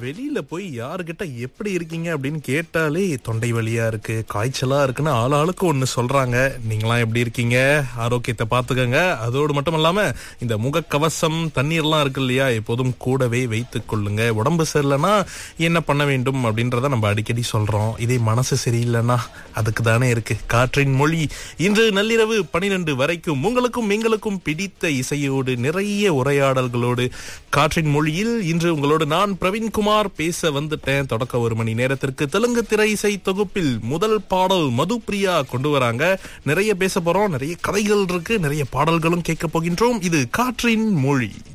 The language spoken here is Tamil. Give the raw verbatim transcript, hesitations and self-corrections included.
வெளியில போய் யாருகிட்ட எப்படி இருக்கீங்க அப்படின்னு கேட்டாலே தொண்டை வலியா இருக்கு, காய்ச்சலா இருக்குன்னு ஆளாளுக்கு ஒண்ணு சொல்றாங்க. நீங்களாம் எப்படி இருக்கீங்க? ஆரோக்கியத்தை பார்த்துக்கங்க. அதோடு மட்டும் இல்லாம இந்த முகக்கவசம் தண்ணீர்லாம் இருக்கு இல்லையா, எப்போதும் கூடவே வைத்துக் கொள்ளுங்க. உடம்பு சரியில்லைன்னா என்ன பண்ண வேண்டும் அப்படின்றத நம்ம அடிக்கடி சொல்றோம். இதே மனசு சரியில்லைன்னா அதுக்கு தானே இருக்கு காற்றின் மொழி. இன்று நள்ளிரவு பனிரெண்டு வரைக்கும் உங்களுக்கும் எங்களுக்கும் பிடித்த இசையோடு நிறைய உரையாடல்களோடு காற்றின் மொழியில் இன்று உங்களோடு நான் பிரவீன்குமார் பேச வந்துட்டேன். தொடக்க ஒரு மணி நேரத்திற்கு தெலுங்கு திரை இசை தொகுப்பில் முதல் பாடல் மதுப்பிரியா கொண்டு வராங்க. நிறைய பேச போறோம், நிறைய கதைகள் இருக்கு, நிறைய பாடல்களும் கேட்க போகின்றோம். இது காற்றின் மொழி.